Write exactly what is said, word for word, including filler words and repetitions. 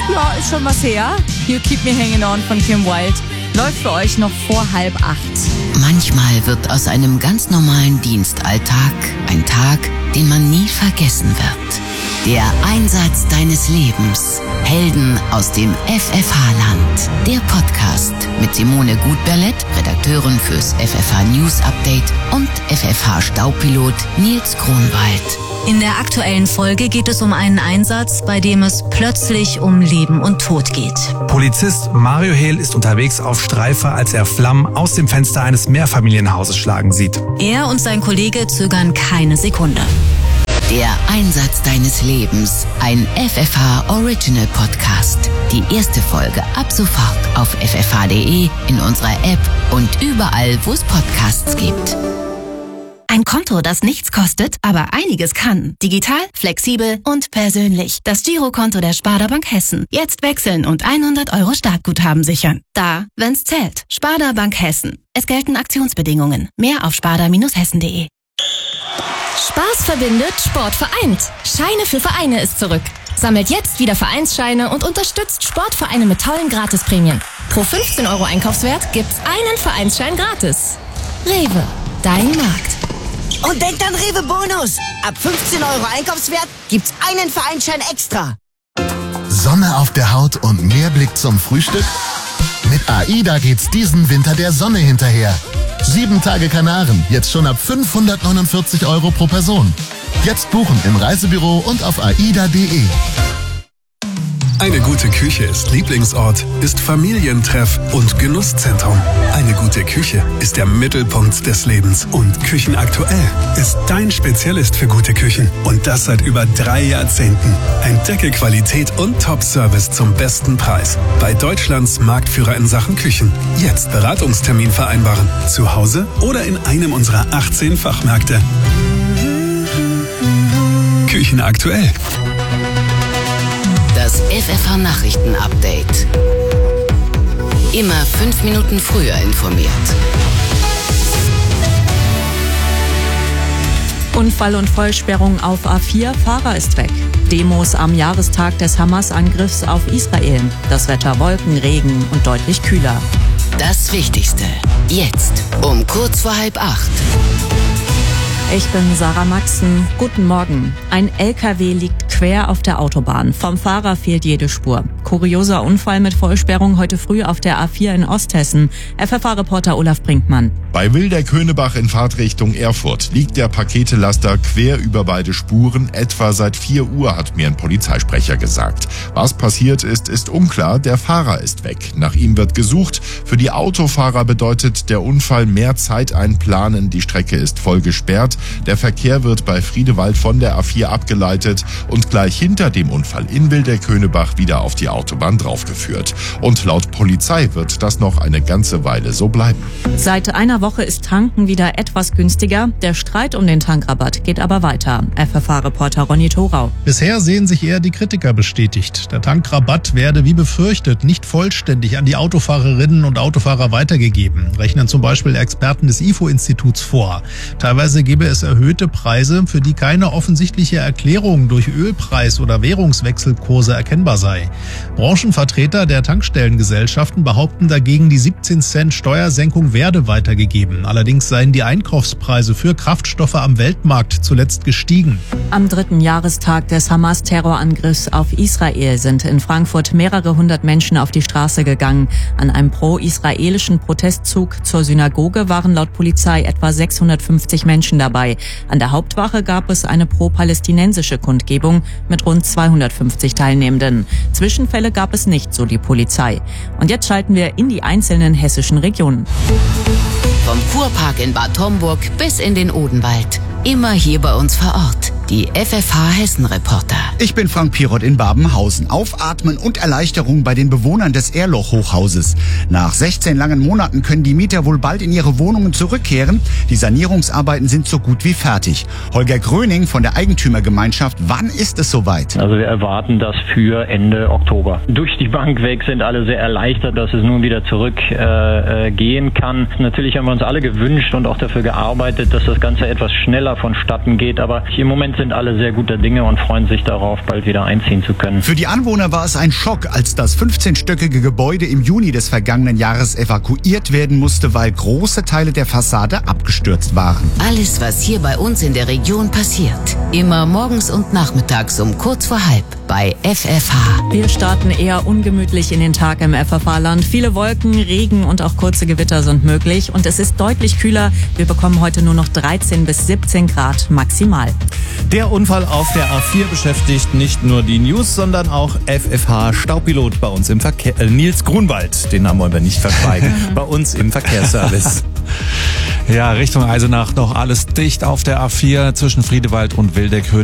Ja, ist schon was her. You Keep Me Hanging On von Kim Wilde läuft für euch noch vor halb acht. Manchmal wird aus einem ganz normalen Dienstalltag ein Tag, den man nie vergessen wird. Der Einsatz deines Lebens. Helden aus dem F F H-Land. Der Podcast mit Simone Gutberlet, Redakteurin fürs F F H News Update, und F F H-Staupilot Nils Kronwald. In der aktuellen Folge geht es um einen Einsatz, bei dem es plötzlich um Leben und Tod geht. Polizist Mario Hehl ist unterwegs auf Streife, als er Flammen aus dem Fenster eines Mehrfamilienhauses schlagen sieht. Er und sein Kollege zögern keine Sekunde. Der Einsatz deines Lebens, ein F F H Original Podcast. Die erste Folge ab sofort auf f f h punkt d e, in unserer App und überall, wo es Podcasts gibt. Ein Konto, das nichts kostet, aber einiges kann. Digital, flexibel und persönlich. Das Girokonto der Sparda Bank Hessen. Jetzt wechseln und hundert Euro Startguthaben sichern. Da, wenn's zählt. Sparda Bank Hessen. Es gelten Aktionsbedingungen. Mehr auf sparda Bindestrich hessen punkt d e. Spaß verbindet, Sport vereint. Scheine für Vereine ist zurück. Sammelt jetzt wieder Vereinsscheine und unterstützt Sportvereine mit tollen Gratisprämien. Pro fünfzehn Euro Einkaufswert gibt's einen Vereinsschein gratis. Rewe, dein Markt. Und denkt an Rewe Bonus. Ab fünfzehn Euro Einkaufswert gibt's einen Vereinsschein extra. Sonne auf der Haut und mehr Blick zum Frühstück? Mit AIDA geht's diesen Winter der Sonne hinterher. Sieben Tage Kanaren, jetzt schon ab fünfhundertneunundvierzig Euro pro Person. Jetzt buchen im Reisebüro und auf aida punkt d e. Eine gute Küche ist Lieblingsort, ist Familientreff und Genusszentrum. Eine gute Küche ist der Mittelpunkt des Lebens. Und Küchenaktuell ist dein Spezialist für gute Küchen. Und das seit über drei Jahrzehnten. Entdecke Qualität und Top-Service zum besten Preis. Bei Deutschlands Marktführer in Sachen Küchen. Jetzt Beratungstermin vereinbaren. Zu Hause oder in einem unserer achtzehn Fachmärkte. Küchenaktuell. Das F F H-Nachrichten-Update. Immer fünf Minuten früher informiert. Unfall und Vollsperrung auf A vier, Fahrer ist weg. Demos am Jahrestag des Hamas-Angriffs auf Israel. Das Wetter Wolken, Regen und deutlich kühler. Das Wichtigste. Jetzt um kurz vor halb acht. Ich bin Sarah Maxen. Guten Morgen. Ein L K W liegt quer auf der Autobahn. Vom Fahrer fehlt jede Spur. Kurioser Unfall mit Vollsperrung heute früh auf der A vier in Osthessen. F F H-Reporter Olaf Brinkmann. Bei Wilder-Könebach in Fahrtrichtung Erfurt liegt der Paketelaster quer über beide Spuren. Etwa seit vier Uhr, hat mir ein Polizeisprecher gesagt. Was passiert ist, ist unklar. Der Fahrer ist weg. Nach ihm wird gesucht. Für die Autofahrer bedeutet der Unfall mehr Zeit einplanen. Die Strecke ist voll gesperrt. Der Verkehr wird bei Friedewald von der A vier abgeleitet und gleich hinter dem Unfall in Wilder-Könebach wieder auf die Autobahn draufgeführt. Und laut Polizei wird das noch eine ganze Weile so bleiben. Seit einer Woche ist Tanken wieder etwas günstiger. Der Streit um den Tankrabatt geht aber weiter. F F H-Reporter Ronny Thorau. Bisher sehen sich eher die Kritiker bestätigt. Der Tankrabatt werde wie befürchtet nicht vollständig an die Autofahrerinnen und Autofahrer weitergegeben, rechnen zum Beispiel Experten des I F O-Instituts vor. Teilweise gebe es erhöhte Preise, für die keine offensichtliche Erklärung durch Ölpreis- oder Währungswechselkurse erkennbar sei. Branchenvertreter der Tankstellengesellschaften behaupten dagegen, die siebzehn Cent Steuersenkung werde weitergegeben. Allerdings seien die Einkaufspreise für Kraftstoffe am Weltmarkt zuletzt gestiegen. Am dritten Jahrestag des Hamas-Terrorangriffs auf Israel sind in Frankfurt mehrere hundert Menschen auf die Straße gegangen. An einem pro-israelischen Protestzug zur Synagoge waren laut Polizei etwa sechshundertfünfzig Menschen dabei. An der Hauptwache gab es eine pro-palästinensische Kundgebung mit rund zweihundertfünfzig Teilnehmenden. Zwischenfälle gab es nicht, so die Polizei. Und jetzt schalten wir in die einzelnen hessischen Regionen. Vom Kurpark in Bad Homburg bis in den Odenwald. Immer hier bei uns vor Ort. Die F F H-Hessen-Reporter. Ich bin Frank Pirot in Babenhausen. Aufatmen und Erleichterung bei den Bewohnern des Erloch-Hochhauses. Nach sechzehn langen Monaten können die Mieter wohl bald in ihre Wohnungen zurückkehren. Die Sanierungsarbeiten sind so gut wie fertig. Holger Gröning von der Eigentümergemeinschaft. Wann ist es soweit? Also wir erwarten das für Ende Oktober. Durch die Bank weg sind alle sehr erleichtert, dass es nun wieder zurückgehen äh, gehen kann. Natürlich haben wir uns alle gewünscht und auch dafür gearbeitet, dass das Ganze etwas schneller vonstatten geht. Aber im Moment Moment sind alle sehr guter Dinge und freuen sich darauf, bald wieder einziehen zu können. Für die Anwohner war es ein Schock, als das fünfzehnstöckige Gebäude im Juni des vergangenen Jahres evakuiert werden musste, weil große Teile der Fassade abgestürzt waren. Alles, was hier bei uns in der Region passiert. Immer morgens und nachmittags um kurz vor halb bei F F H. Wir starten eher ungemütlich in den Tag im F F H-Land. Viele Wolken, Regen und auch kurze Gewitter sind möglich. Und es ist deutlich kühler. Wir bekommen heute nur noch dreizehn bis siebzehn Grad maximal. Der Unfall auf der A vier beschäftigt nicht nur die News, sondern auch F F H-Staupilot bei uns im Verkehr. Äh, Nils Grunwald, den Namen wollen wir nicht verschweigen, bei uns im Verkehrsservice. Ja, Richtung Eisenach noch alles dicht auf der A vier zwischen Friedewald und Wildeck.